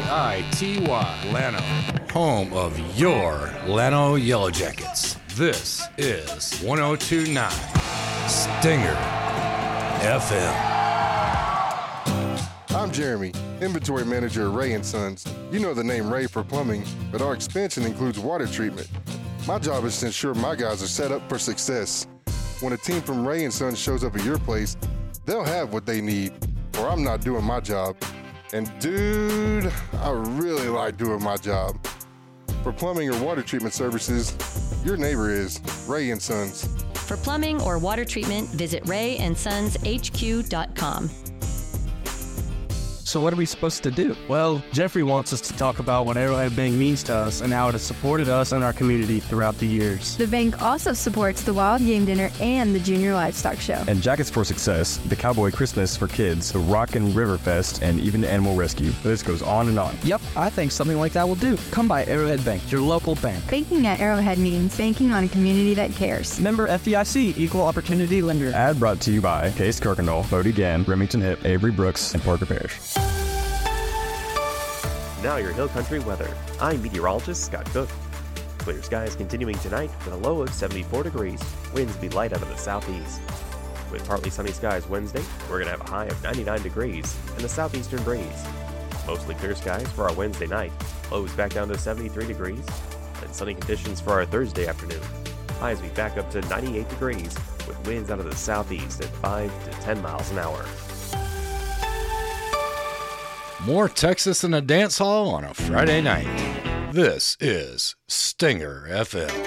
Llano, home of your Llano Yellow Jackets. This is 102.9 Stinger FM. I'm Jeremy, inventory manager at Ray & Sons. You know the name Ray for plumbing, but our expansion includes water treatment. My job is to ensure my guys are set up for success. When a team from Ray & Sons shows up at your place, they'll have what they need, or I'm not doing my job. And dude, I really like doing my job. For plumbing or water treatment services, your neighbor is Ray & Sons. For plumbing or water treatment, visit rayandsonshq.com. So what are we supposed to do? Well, Jeffrey wants us to talk about what Arrowhead Bank means to us and how it has supported us and our community throughout the years. The bank also supports the Wild Game Dinner and the Junior Livestock Show. And Jackets for Success, the Cowboy Christmas for kids, the Rockin' River Fest, and even Animal Rescue. The list goes on and on. Yep, I think something like that will do. Come by Arrowhead Bank, your local bank. Banking at Arrowhead means banking on a community that cares. Member FDIC, Equal Opportunity Lender. Ad brought to you by Case Kirkendall, Bodie Gann, Remington Hip, Avery Brooks, and Parker Parish. Now your Hill Country weather. I'm meteorologist Scott Cook. Clear skies continuing tonight with a low of 74 degrees. Winds will be light out of the southeast. With partly sunny skies Wednesday, we're going to have a high of 99 degrees and a southeastern breeze. Mostly clear skies for our Wednesday night. Lows back down to 73 degrees. And sunny conditions for our Thursday afternoon. Highs will be back up to 98 degrees with winds out of the southeast at 5 to 10 miles an hour. More Texas than a dance hall on a Friday night. This is Stinger FM.